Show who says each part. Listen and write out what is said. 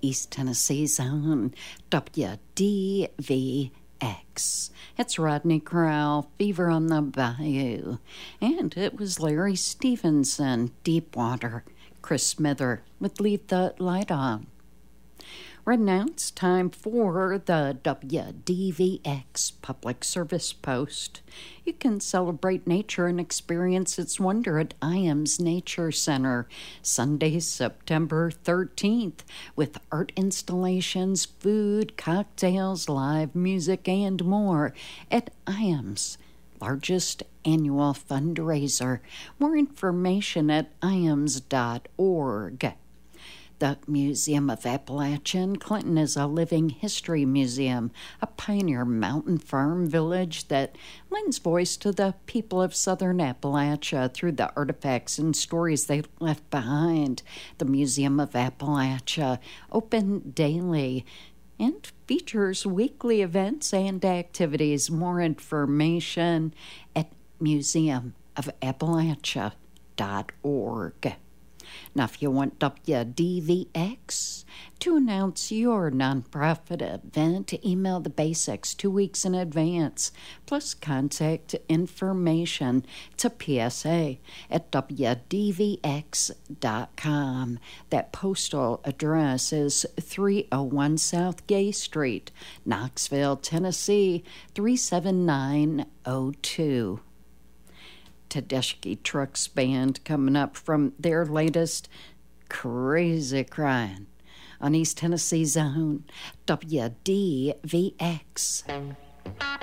Speaker 1: East Tennessee's own WDVX. It's Rodney Crowell, Fever on the Bayou. And it was Larry Stevenson, Deepwater. Chris Smither with Leave the Light On. Right now it's time for the WDVX Public Service Post. You can celebrate nature and experience its wonder at IAMS Nature Center, Sunday, September 13th, with art installations, food, cocktails, live music, and more at IAMS. Largest annual fundraiser. More information at iams.org. The Museum of Appalachia Clinton is a living history museum, a pioneer mountain farm village that lends voice to the people of southern Appalachia through the artifacts and stories they left behind. The Museum of Appalachia, open daily and features weekly events and activities. More information at museumofappalachia.org. Now, if you want WDVX to announce your nonprofit event, email the basics 2 weeks in advance, plus contact information to PSA at WDVX.com. That postal address is 301 South Gay Street, Knoxville, Tennessee, 37902. Tedeschi Trucks Band coming up from their latest Crazy Crying on East Tennessee's own WDVX.